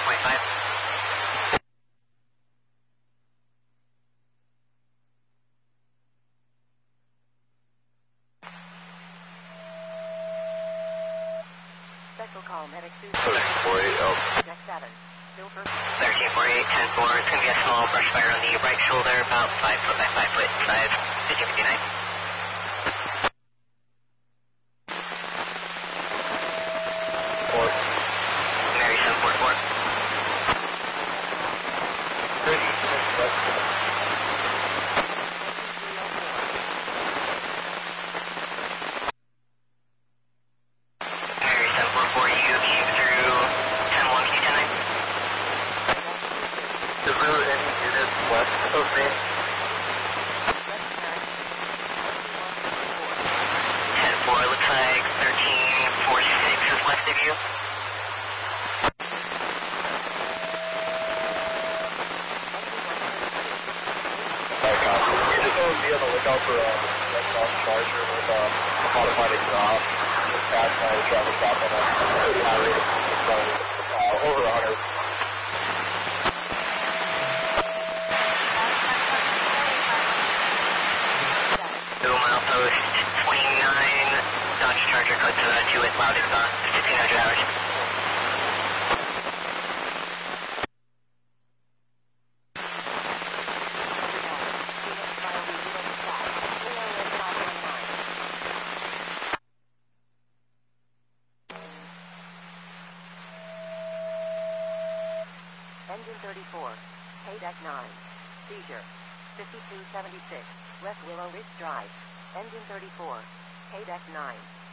Special call, medic 2. 1348, Deck 7. Still first. 1348, 10-4. It's going to be a small brush fire on the right shoulder, about 5 foot by 5 foot, 1559. Port. Mary 744. Ready, west. Mary 744, you cube through 10-1, can you 10-9? Is there any units west of me? 10-4, looks like 1346 is west of you. Copy. You just always be on the lookout for a Red Cross Charger with a modified exhaust. Just past my travel stop on a pretty high rate of over 100. Milepost 29, Dodge Charger, code 702 with loud exhaust, 1600 hours. Engine 34. K-Deck 9. Seizure. 5276. West Willow Ridge Drive. Engine 34. K-Deck 9.